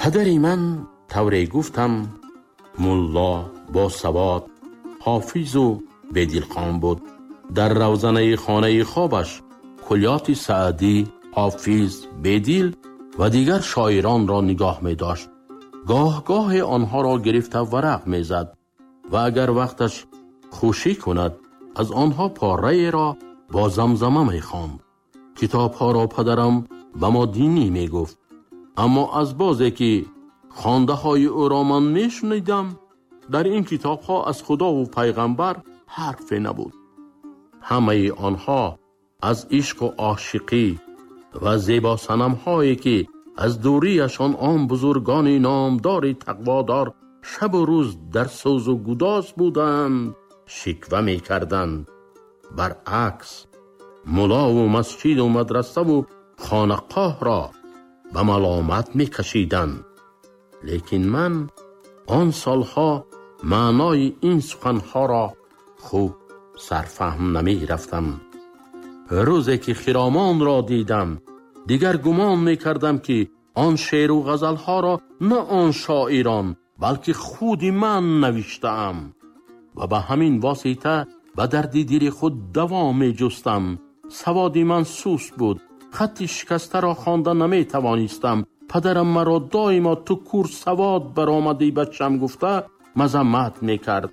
پدری من طوری گفتم ملا با سواد، حافظ و بدیلخان بود. در روزنه خانه خوابش کلیات سعدی، حافظ، بدیل و دیگر شاعران را نگاه می داشت. گاه گاه آنها را گرفته ورق می زد و اگر وقتش خوشی کند از آنها پاره را با زمزمه می خواند. کتاب ها را پدرم به ما دینی می گفت، اما از بازی که خوانده های او را من می شنیدم، در این کتاب ها از خدا و پیغمبر حرفی نبود. همه آنها از عشق و عاشقی و زیبا صنم هایی که از دوریشان آن بزرگان نامدار تقوادار شب و روز در سوز و گداز بودند شکوه می کردند. برعکس ملا و مسجد و مدرسه و خانقاه را به ملامت می کشیدند. لیکن من آن سالها معنای این سخنها را خوب سرفهم نمی رفتم. روزی که خرامان را دیدم دیگر گمان می کردم که آن شعر و غزلها را نه آن شاعران بلکه خود من نوشتم و به همین واسطه به درد دل خود دوا می جستم. سواد من سوس بود، خط شکسته را خوانده نمی توانستم. پدرم مرا دائما تو کور سواد برآمدی بچم گفته مذمت می کرد.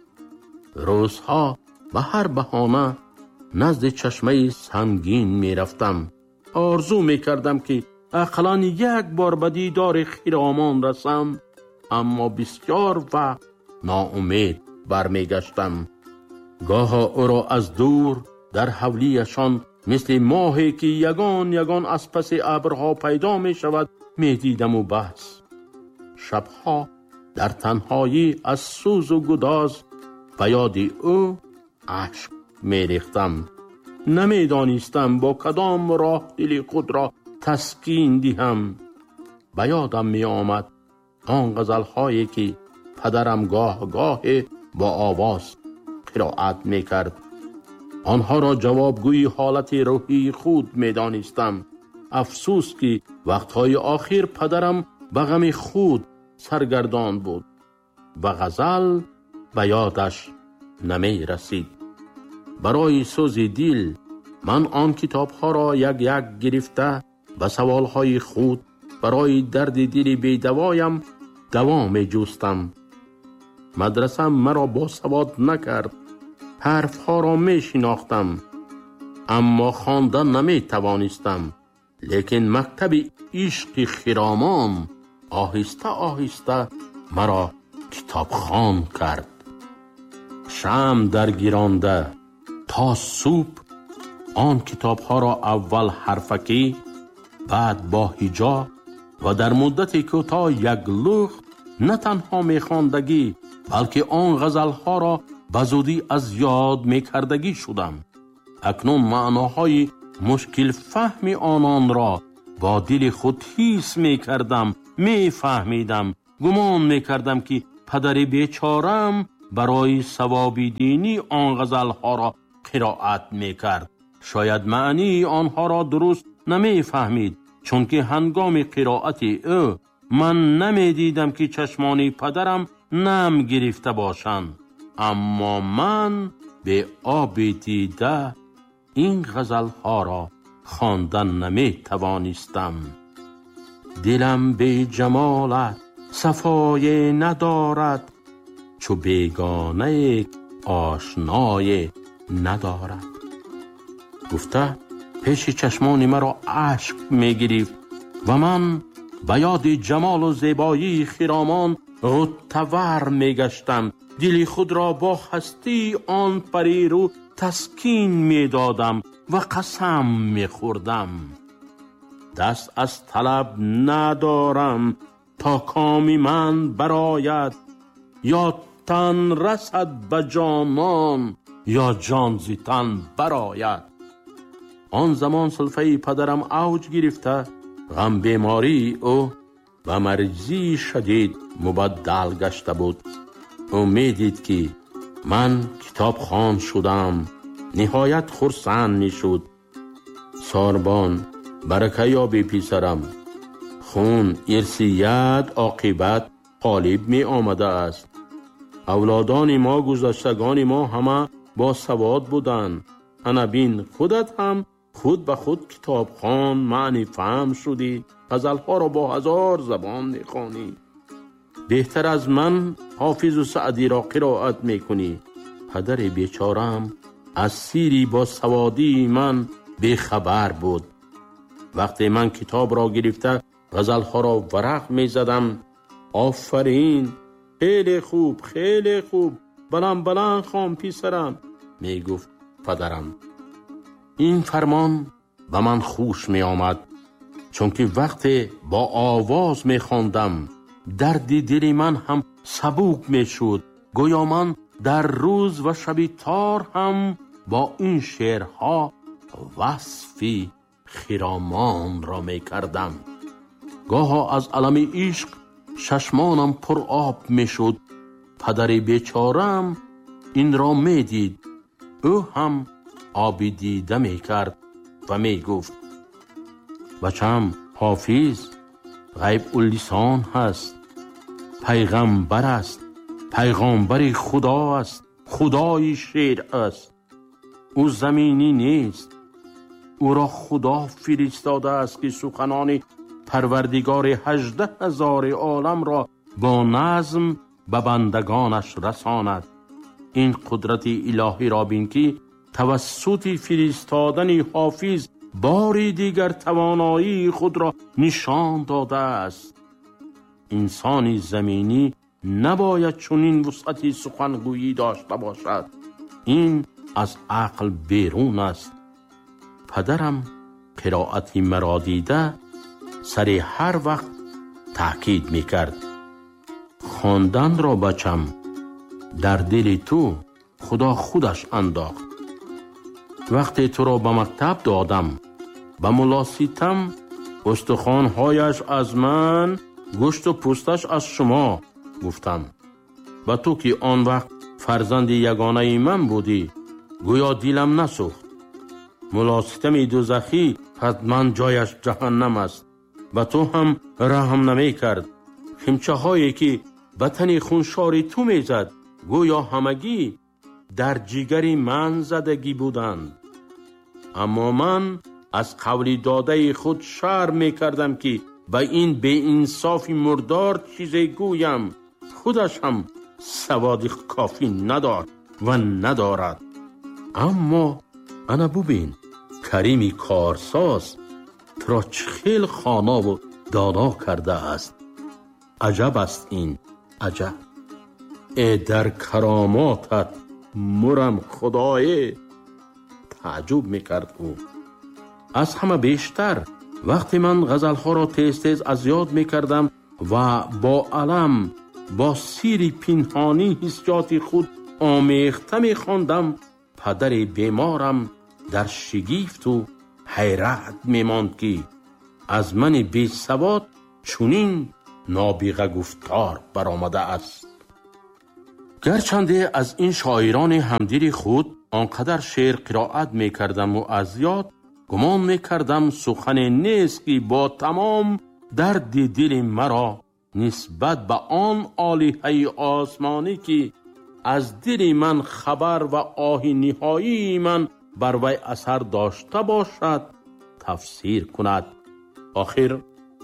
روزها به هر بهانه نزد چشمه سنگین می رفتم. آرزو می کردم که اقلاً یک بار به دیدار خرامان رسم، اما بسیار وقت ناامید برمی گشتم. گاه او را از دور در حولیشان مثل ماهی که یگان یگان از پس ابرها پیدا می شود می دیدم و بس. شبها در تنهایی از سوز و گداز به یاد او اشک می ریختم. نمی دانستم با کدام راه دل خود را تسکین دهم. به یادم می آمد آن غزل‌هایی که پدرم گاه گاه با آواز قرائت می کرد. آنها را جوابگوی حالت روحی خود می دانستم. افسوس که وقتهای آخر پدرم به غم خود سرگردان بود و غزل به یادش نمی رسید. برای سوز دل من آن کتاب ها را یک یک گرفته به سوال های خود برای درد دل بیدوایم دوام می جستم. مدرسه مرا با سواد نکرد. حرف ها را می شناختم اما خواندن نمی توانستم. لیکن مکتب عشق خرامان آهسته آهسته مرا کتاب خوان کرد. شمع در گیرانده تا صبح آن کتاب ها را اول حرفکی، بعد با هجا و در مدت کوتاه یک لخت نه تنها می خواندگی بلکه آن غزل ها را به زودی از یاد می کردگی شدم. اکنون معناهای مشکل فهم آنان را با دل خود حس می کردم، می فهمیدم. گمان می کردم که پدر بیچارم برای ثواب دینی آن غزل ها را قرائت می کرد. شاید معنی آنها را درست نمی فهمید، چون که هنگام قرائت او من نمی دیدم که چشمان پدرم نم گرفته باشند. اما من به آب دیده این غزل ها را خواندن نمی توانستم. دلم به جمالت صفای ندارد، چو بیگانه آشنای ندارد. گفته پیش چشمان مرا اشک می گرفت و من به یاد جمال و زیبایی خرامان غوطه‌ور می گشتم. دل خود را با هستی آن پری رو تسکین می دادم و قسم می خوردم دست از طلب ندارم تا کامی من براید، یا تن رسد به جانان یا جان ز تن براید. آن زمان سلفه پدرم اوج گرفته، غم بیماری او و مرضی شدید مبدل گشته بود. او می دید که من کتاب خوان شدم، نهایت خرسند می شد. ساربان برکه یابی پسرم، خون، ارثیت، عاقبت غالب می آمده است. اولادان ما، گذشتگان ما همه با سواد بودند. انا بین خودت هم خود به خود کتاب خوان، معنی فهم شدی، غزل‌ها را با 1000 زبان می‌خوانی. بهتر از من حافظ و سعدی را قرائت می‌کنی. پدر بیچاره‌ام از سیری با سوادی من بیخبر بود. وقتی من کتاب را گرفته غزل‌ها را ورق می‌زدم، آفرین، خیلی خوب، خیلی خوب، بلند بلند خوان پسرم، میگفت پدرم. این فرمان به من خوش می آمد، چون که وقتی با آواز می خواندم درد دل من هم سبوک می شد. گویا من در روز و شب تار هم با این شعرها وصفی خرامان را می کردم. گاها از علم عشق چشمانم پر آب می شد. پدر بیچارم این را می دید. او هم آبی دیده می کرد و می گفت بچم، حافظ غیب اللسان هست، پیغمبر است، پیغمبر خدا است، خدای شعر است. او زمینی نیست، او را خدا فرستاده است که سخنان پروردگار 18,000 عالم را با نظم به بندگانش رساند. این قدرت الهی را بین که توسط فرستادن حافظ باری دیگر توانایی خود را نشان داده است. انسان زمینی نباید چنین وسعت سخنگویی داشته باشد. این از عقل بیرون است. پدرم قرائت مرا دیده سر هر وقت تأکید میکرد. خواندن را بچم در دل تو خدا خودش انداخت. وقتی تو را به مکتب دادم، به ملا ستم، استخوان‌هایش از من، گوشت و پوستش از شما گفتم. و تو که آن وقت فرزند یگانه من بودی، گویا دلم نسوخت. ملا ستم دوزخی حتما جایش جهنم است. و تو هم رحم نمی کرد. خمچه هایی که به تن خونشار تو می زد، گویا همگی در جگر من زدگی بودند. اما من از قول داده خود شرم می کردم که به این بی انصاف مردار چیزی گویم. خودش هم سواد کافی ندارد و ندارد. اما انا ببین، کریمی کارساز ترا چخیل خانا و دانا کرده است. عجب است این، عجب. ای در کراماتت مرم خدای. تعجب میکرد او. از همه بیشتر وقتی من غزلها را تیز تیز از یاد میکردم و با علم، با سیر پنهانی حسیات خود آمیخته میخواندم، پدر بیمارم در شگفت و حیرت میماند که از من بی سواد چنین نابغه گفتار برآمده است. گرچنده از این شاعران همدل خود آنقدر شعر قرائت میکردم و از یاد گمان میکردم سخن نیست که با تمام درد دل مرا نسبت به آن آلیه آسمانی که از دل من خبر و آه نهایی من بر وی اثر داشته باشد تفسیر کند. آخر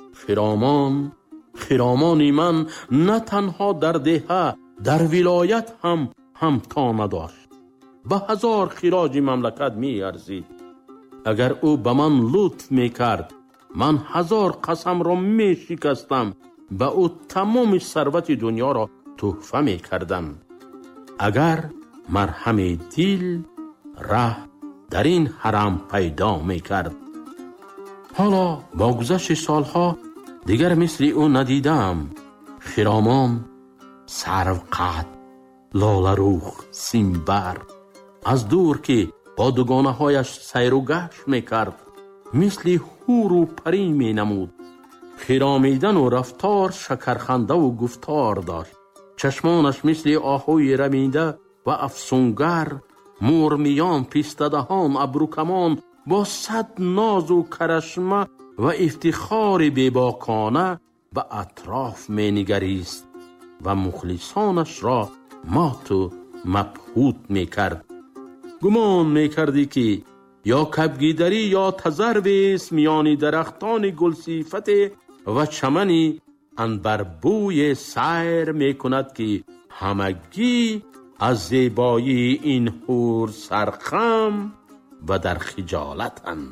خرامان من نه تنها در دهه، در ولایت هم همتا نداشت. به 1000 خراج مملکت می ارزید. اگر او به من لطف می کرد، من 1000 قسم را می شکستم، به او تمام ثروت دنیا را تحفه می کردم. اگر مرهم دل ره در این حرم پیدا می کرد. حالا با گذشت سالها دیگر مثل او ندیدم. خرامان، سرو قد، لاله روخ، سیمبر، از دور که با دوگانه هایش سیر و گشت می کرد، مثل حور و پری می نمود. خرامیدن و رفتار شکرخنده و گفتار داشت. چشمانش مثل آهوی رمیده و افسونگر، مرمیان، پیستدهان، ابروکمان با 100 ناز و کرشمه و افتخار بیباکانه به اطراف می نگریست و مخلصانش را مات و مبهوت می کرد. گمان می کردی که یا کبگیدری یا تذرویست میان درختان گلصیفت و چمنی عنبربوی سیر می کند که همگی از زیبایی این حور سرخم و در خجالتند.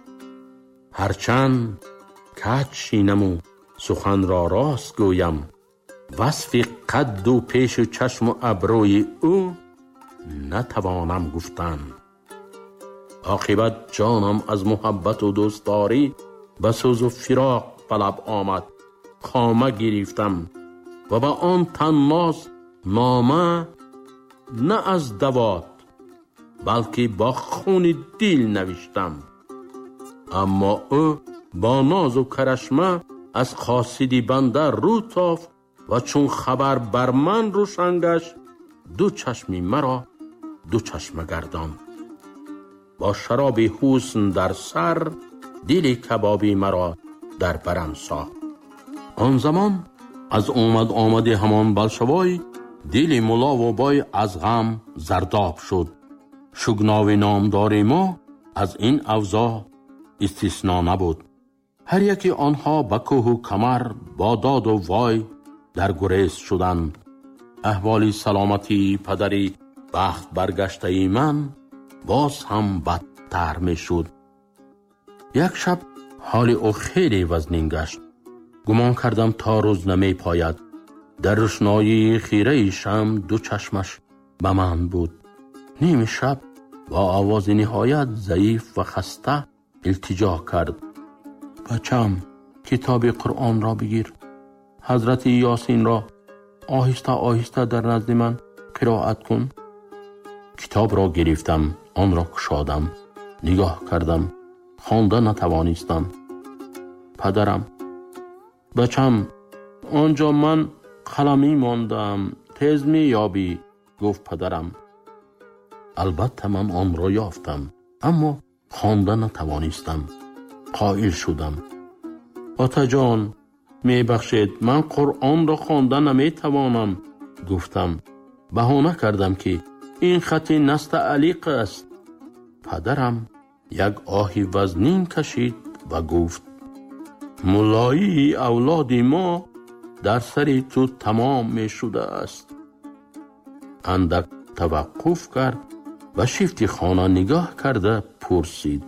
هرچند کج شینم و سخن را راست گویم، وصف قد و پیش و چشم و ابروی او نتوانم گفتن. عاقبت جانم از محبت و دوستداری به سوز و فراق طلب آمد. خامه گرفتم و با آن طناز نامه نه از دوات بلکه با خون دل نوشتم. اما او با ناز و کرشمه از قاصدی بنده رو تافت و چون خبر بر من روشن گشت، دو چشمی مرا دو چشمه گرداند. با شراب حسن در سر دل کبابی مرا در برم ساخت. آن زمان از آمد همان بلشوی دل ملا و بای از غم زرداب شد. شگناو نامدار ما از این اوضاع استثنا نبود. هر یکی آنها به کوه و کمر با داد و وای در گریز شدند. احوال سلامتی پدری بخت برگشته من باز هم بدتر می شد. یک شب حال او خیلی وزنین گشت. گمان کردم تا روز نمی پاید. در روشنایی خیره شم دو چشمش به من بود. نیم شب با آواز نهایت ضعیف و خسته التجا کرد: بچم، کتاب قرآن را بگیر. حضرت یاسین را آهسته آهسته در نزد من قرائت کن. کتاب را گرفتم، آن را کشادم، نگاه کردم، خوانده نتوانستم. پدرم: بچم، آنجا من قلمی ماندم، تیز می یابی؟ گفت پدرم. البته من آن را یافتم، اما خوانده نتوانستم. قائل شدم: آتا جان، می بخشید، من قرآن را خوانده نمی توانم. گفتم. بهانه کردم که این خط نستعلیق است. پدرم یک آهی وزنین کشید و گفت: ملایی اولاد ما در سر تو تمام می شده است. اندک توقف کرد و شیفت خانه نگاه کرده پرسید: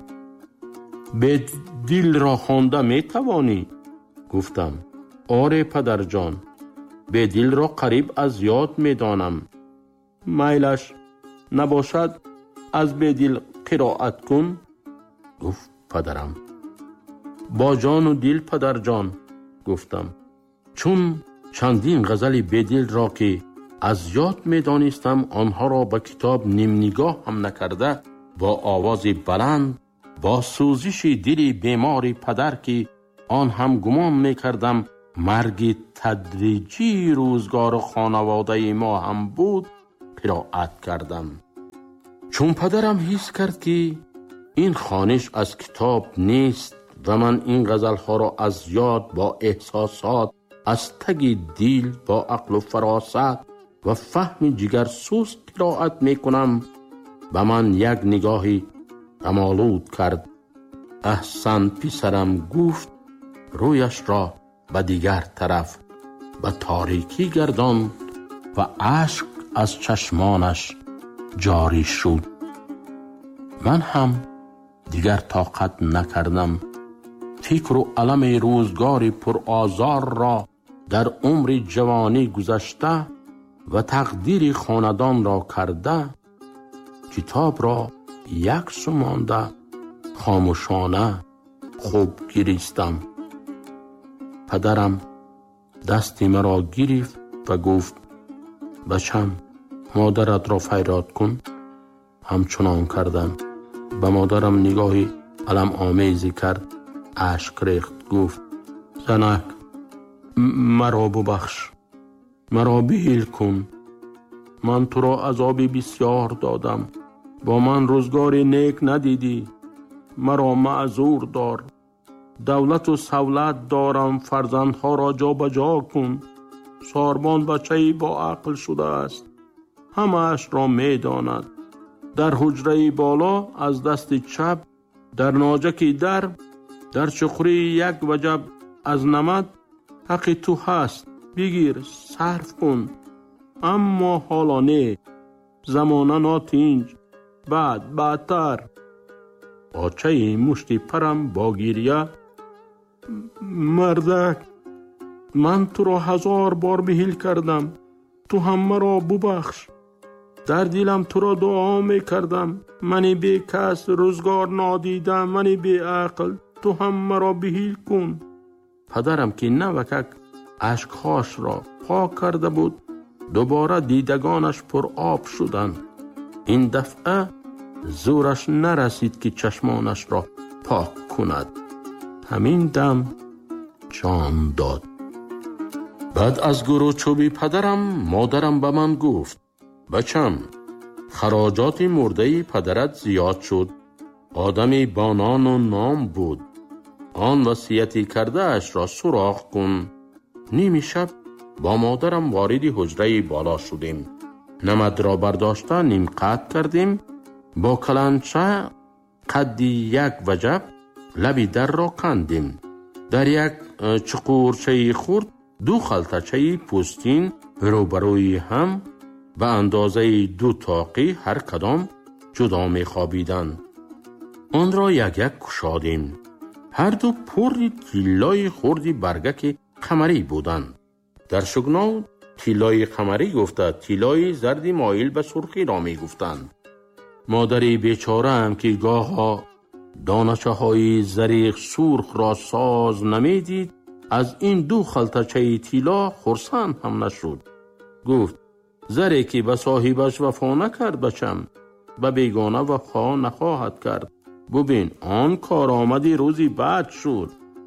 به دل را خوانده می توانی؟ گفتم: آره پدر جان، به دل را قریب از یاد می دانم. میلش نباشد از به دل قرائت کن؟ گفت پدرم. با جان و دل پدر جان. گفتم. چون چندین غزل به دل را که از یاد می دانستم آنها را به کتاب نیم نگاه هم نکرده با آواز بلند با سوزش دل بیمار پدر که آن هم گمان می کردم مرگ تدریجی روزگار خانواده ما هم بود قرائت کردم. چون پدرم حس کرد که این خوانش از کتاب نیست و من این غزلها را از یاد با احساسات از تگ دل با عقل و فراست و فهم جگرسوز قرائت می کنم، به من یک نگاهی غم‌آلود کرد. احسن پسرم گفت، رویش را به دیگر طرف به تاریکی گرداند و اشک از چشمانش جاری شد. من هم دیگر طاقت نکردم. فکر و علم روزگار پرآزار را در عمر جوانی گذشته و تقدیر خاندان را کرده، کتاب را یک سو مانده خاموشانه خوب گریستم. پدرم دستی مرا گرفت و گفت: بچم، مادرت را فریاد کن. همچنان کردم. به مادرم نگاهی علم آمیزی کرد، اشک ریخت. گفت: زنک، مرا ببخش، مرا بهل کن. من تو را عذاب بسیار دادم، با من روزگار نیک ندیدی، مرا معذور دار. دولت و سولت دارم، فرزندها را جا بجا کن. ساربان بچه‌ای با عقل شده است، همه اش را می داند. در حجره بالا از دست چپ، در ناجک در چخوری یک وجب از نمد، حق تو هست بگیر صرف کن. اما حالا نه، زمانه ناتینج، بعدتر. آچه مشتی پرم با گیریه: مردک، من تو را 1000 بار بهیل کردم، تو هم مرا ببخش. در دلم تو را دعا می کردم، منی بی کس روزگار نادیدم، منی بی عقل، تو هم مرا بهیل کن. پدرم که نوکک اشکهاش را پاک کرده بود، دوباره دیدگانش پر آب شدند. این دفعه زورش نرسید که چشمانش را پاک کند. همین دم جان داد. بعد از گرو چوبی پدرم، مادرم به من گفت: بچم، خراجات مرده پدرت زیاد شد. آدمی با نام و نام بود. آن وصیتی کرده اش را سراغ کن. نیمی شب با مادرم وارد حجره بالا شدیم. نمد را برداشته نیم قطع کردیم. با کلنچه قدی یک وجب لبی در را کندیم. در یک چقورچه خورد 2 خلطچه پوستین روبروی هم به اندازه 2 طاقی هر کدام جدا می خوابیدند. آن را یک یک کشادیم. هر دو پر تیلای خوردی برگک قمری بودند. در شگناو تیلای قمری گفته تیلای زردی مایل به سرخی را می گفتند. مادری بیچاره هم که گاها دانچه های زریق سرخ را ساز نمی دید، از این 2 خلطچه تیلا خرسند هم نشد. گفت: زری که به صاحبش وفا نکرد بچم، به بیگانه وفا نخواهد کرد. ببین آن کارآمدی روزی بعد شد.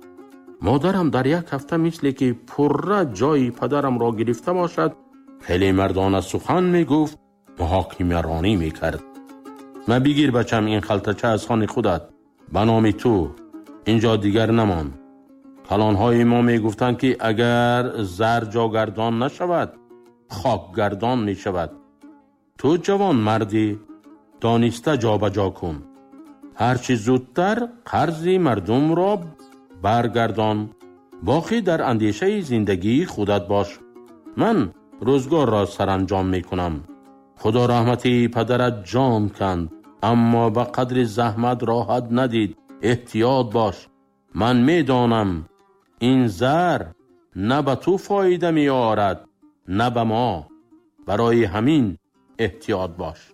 مادرم در یک هفته مثل که پره جای پدرم را گرفته باشد خیلی مردانه سخن می گفت، محاکمه رانی می کرد. من بگیر بچم این خلطچه از خان خودت، به نام تو، اینجا دیگر نمان. کلانهای ما می گفتند که اگر زر جاگردان نشود خاکگردان می شود. تو جوان مردی، دانسته جا بجا کن. هرچی زودتر قرض مردم را برگردان. باقی در اندیشه زندگی خودت باش. من روزگار را سرانجام می کنم. خدا رحمتی پدرت جان کند، اما به قدر زحمت راحت ندید. احتیاط باش. من می دانم این زر نه به تو فایده می آرد نه به ما. برای همین احتیاط باش.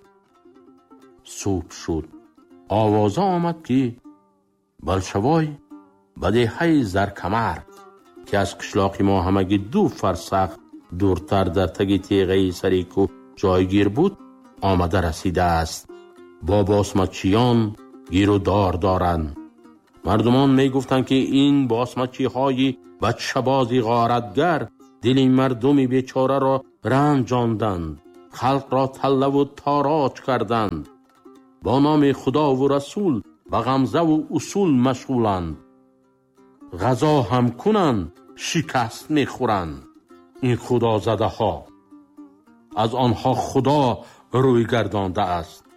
صبح شد. آوازه آمد که بلشوای به دهه زرکمر که از قشلاق ما همگی 2 فرسخ دورتر در تگ تیغه سری کو جایگیر بود آمده رسیده است. با باسمچیان گیر و دار دارند. مردمان می گفتند که این باسمچی های بچه‌بازی غارتگر دل مردم بیچاره را رنجاندند، خلق را تله و تاراج کردند. با نام خدا و رسول به غمزه و اصول مشغولند. غذا هم کنند، شکست می خورند. این خدا زده ها، از آنها خدا روی گردانده است.